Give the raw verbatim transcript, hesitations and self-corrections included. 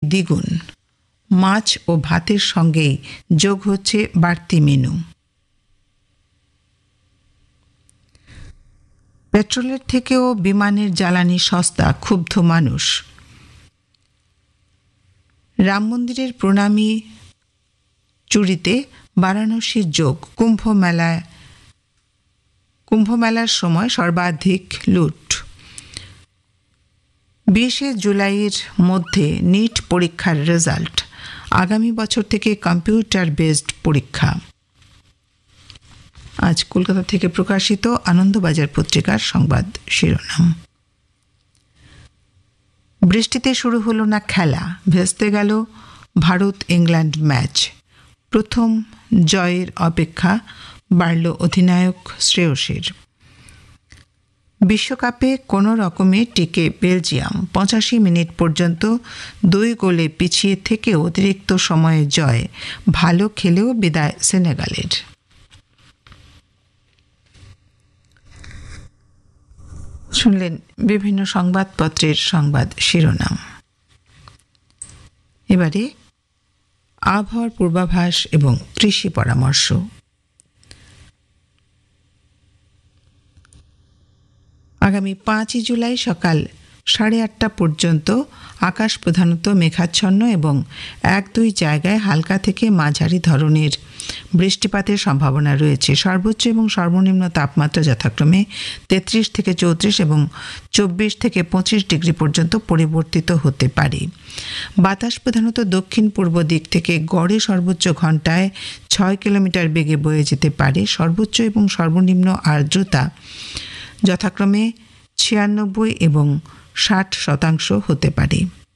দ্বিগুণ। মাছ ও ভাতের সঙ্গেই যোগ হচ্ছে বাড়তি মেনু। পেট্রোলের থেকেও বিমানের জ্বালানি সস্তা, ক্ষুব্ধ মানুষ। রাম মন্দিরের প্রণামী চুরিতে বারাণসীর যোগ। কুম্ভ মেলায় কুম্ভ মেলার সময় সর্বাধিক লুট। বিশে জুলাইয়ের মধ্যে নিট পরীক্ষার রেজাল্ট। আগামী বছর থেকে কম্পিউটার বেসড পরীক্ষা। আজ কলকাতা থেকে প্রকাশিত আনন্দবাজার পত্রিকার সংবাদ শিরোনাম। বৃষ্টিতে শুরু হলো না খেলা, ভেস্তে গেল ভারত ইংল্যান্ড ম্যাচ। প্রথম জয়ের অপেক্ষা বাড়ল অধিনায়ক শ্রেয়সের। বিশ্বকাপে কোনো রকমে টিকে বেলজিয়াম। পঁচাশি মিনিট পর্যন্ত দুই গোলে পিছিয়ে থেকে অতিরিক্ত সময়ে জয়। ভালো খেলেও বিদায় সেনেগালের। শুনলেন বিভিন্ন সংবাদপত্রের সংবাদ শিরোনাম। এবারে আবহাওয়ার পূর্বাভাস এবং কৃষি পরামর্শ। আগামী পাঁচই জুলাই সকাল সাড়ে আটটা পর্যন্ত আকাশ প্রধানত মেঘাচ্ছন্ন এবং এক দুই জায়গায় হালকা থেকে মাঝারি ধরনের বৃষ্টিপাতের সম্ভাবনা রয়েছে। সর্বোচ্চ এবং সর্বনিম্ন তাপমাত্রা যথাক্রমে তেত্রিশ থেকে চৌত্রিশ এবং চব্বিশ থেকে পঁচিশ ডিগ্রি পর্যন্ত পরিবর্তিত হতে পারে। বাতাস প্রধানত দক্ষিণ পূর্ব দিক থেকে গড়ে সর্বোচ্চ ঘন্টায় ছয় কিলোমিটার বেগে বয়ে যেতে পারে। সর্বোচ্চ এবং সর্বনিম্ন আর্দ্রতা যথাক্রমে ছিয়ানব্বই এবং ষাট শতাংশ হতে পারে।